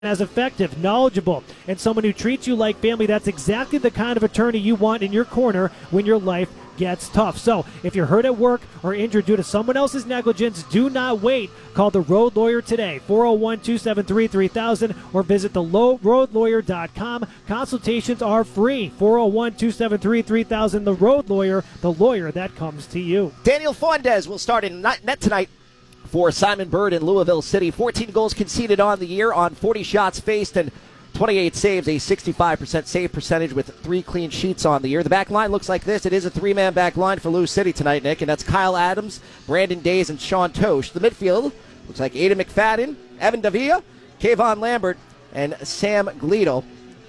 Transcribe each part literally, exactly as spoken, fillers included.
as effective, knowledgeable, and someone who treats you like family. That's exactly the kind of attorney you want in your corner when your life gets tough. So if you're hurt at work or injured due to someone else's negligence, do not wait. Call the Road Lawyer today, four oh one, two seven three, three thousand, or visit the road lawyer dot com. Consultations are free, four oh one, two seven three, three thousand. The Road Lawyer, the lawyer that comes to you. Daniel Fondez will start in net tonight for Simon Bird in Louisville City. fourteen goals conceded on the year on forty shots faced and twenty-eight saves, a sixty-five percent save percentage with three clean sheets on the year. The back line looks like this. It is a three-man back line for Lou City tonight, Nick, and that's Kyle Adams, Brandon Days, and Sean Tosh. The midfield looks like Aidan McFadden, Evan Davia, Kayvon Lambert, and Sam Gleadle,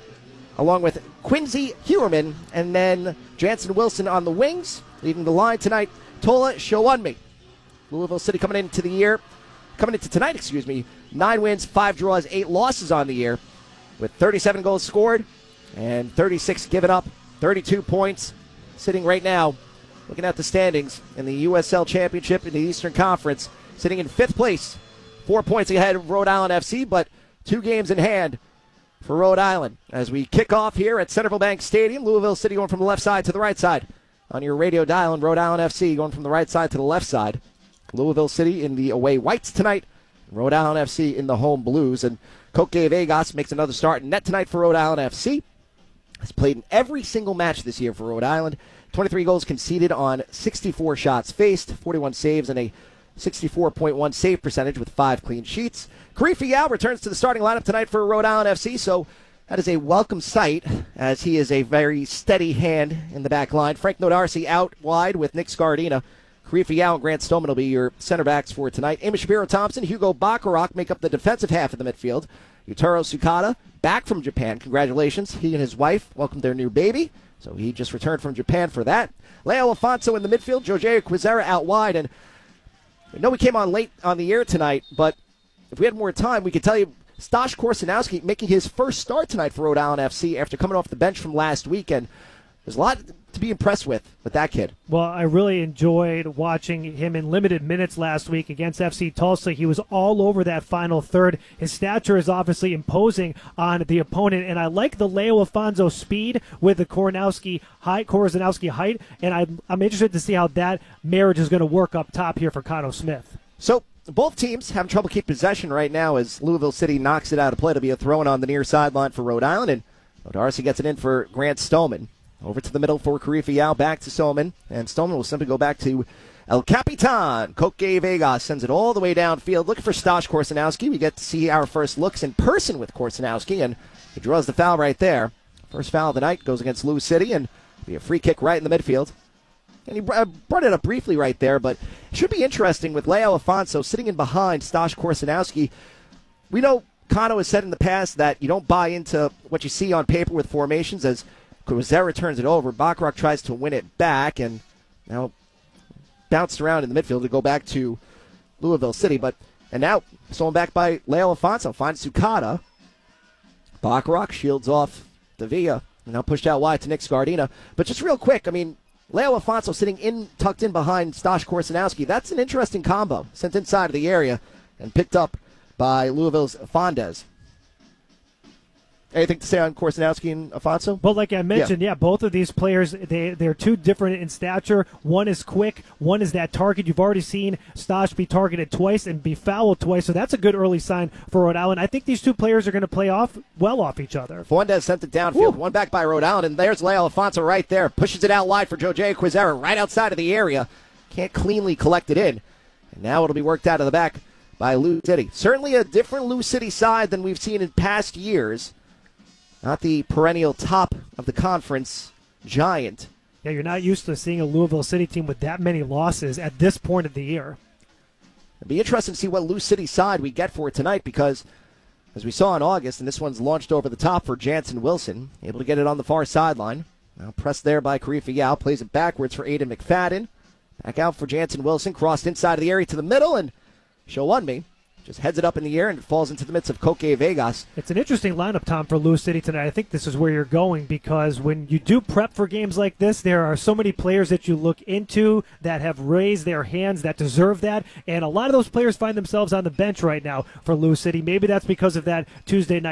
along with Quincy Hewerman, and then Jansen Wilson on the wings. Leading the line tonight, Tola Showunmi. Louisville City coming into the year, coming into tonight, excuse me, nine wins, five draws, eight losses on the year, with thirty-seven goals scored and thirty-six given up, thirty-two points, sitting right now, looking at the standings in the U S L Championship in the Eastern Conference, sitting in fifth place, four points ahead of Rhode Island F C, but two games in hand for Rhode Island. As we kick off here at Centerville Bank Stadium, Louisville City going from the left side to the right side. On your radio dial, and Rhode Island F C going from the right side to the left side. Louisville City in the away whites tonight, Rhode Island F C in the home blues, and Koke Vegas makes another start in net tonight for Rhode Island F C. Has played in every single match this year for Rhode Island. twenty-three goals conceded on sixty-four shots faced, forty-one saves, and a sixty-four point one save percentage with five clean sheets. Karifi Yao returns to the starting lineup tonight for Rhode Island F C, so that is a welcome sight, as he is a very steady hand in the back line. Frank Nodarcy out wide with Nick Scardina. Karifi Yao and Grant Stoneman will be your center backs for tonight. Amos Shapiro-Thompson, Hugo Bacharach make up the defensive half of the midfield. Yutaro Sukada, back from Japan. Congratulations. He and his wife welcomed their new baby, so he just returned from Japan for that. Leo Afonso in the midfield, Jorge Quizera out wide. And I know we came on late on the air tonight, but if we had more time, we could tell you Stash Korsanowski making his first start tonight for Rhode Island F C after coming off the bench from last weekend. There's a lot to be impressed with with that kid. Well, I really enjoyed watching him in limited minutes last week against F C Tulsa. He was all over that final third. His stature is obviously imposing on the opponent, and I like the Leo Afonso speed with the Kornowski height, Korsanowski height, and I, I'm interested to see how that marriage is going to work up top here for Cotto Smith. So both teams having trouble keeping possession right now as Louisville City knocks it out of play. It'll be a throw-in on the near sideline for Rhode Island, and O'Darcy gets it in for Grant Stoneman. Over to the middle for Karifi Yao, back to Stoneman, and Stoneman will simply go back to El Capitan. Koke Vegas sends it all the way downfield, looking for Stash Korsanowski. We get to see our first looks in person with Korsanowski, and he draws the foul right there. First foul of the night goes against Lou City, and be a free kick right in the midfield. And he brought it up briefly right there, but it should be interesting with Leo Afonso sitting in behind Stash Korsanowski. We know Kano has said in the past that you don't buy into what you see on paper with formations. As Quizera turns it over, Bacharach tries to win it back, and now bounced around in the midfield to go back to Louisville City. But and now stolen back by Leo Afonso, finds Sukada. Bacharach shields off Davia, and now pushed out wide to Nick Scardina. But just real quick, I mean, Leo Afonso sitting in, tucked in behind Stash Korsanowski. That's an interesting combo, sent inside of the area and picked up by Louisville's Fondez. Anything to say on Korsanowski and Afonso? Well, like I mentioned, yeah, yeah both of these players, they, they're two different in stature. One is quick. One is that target. You've already seen Stash be targeted twice and be fouled twice, so that's a good early sign for Rhode Island. I think these two players are going to play off well off each other. Fondez sent it downfield. Woo. One back by Rhode Island, and there's Leo Afonso right there. Pushes it out wide for Jorge Quizera right outside of the area. Can't cleanly collect it in. And now it'll be worked out of the back by Lou City. Certainly a different Lou City side than we've seen in past years. Not the perennial top of the conference giant. Yeah, you're not used to seeing a Louisville City team with that many losses at this point of the year. It'll be interesting to see what Lou City side we get for it tonight, because as we saw in August, and this one's launched over the top for Jansen Wilson, able to get it on the far sideline. Now pressed there by Karifi Yao, plays it backwards for Aidan McFadden. Back out for Jansen Wilson, crossed inside of the area to the middle, and Showunmi just heads it up in the air and it falls into the midst of Koke Vegas. It's an interesting lineup, Tom, for Lewis City tonight. I think this is where you're going because when you do prep for games like this, there are so many players that you look into that have raised their hands that deserve that, and a lot of those players find themselves on the bench right now for Lewis City. Maybe that's because of that Tuesday night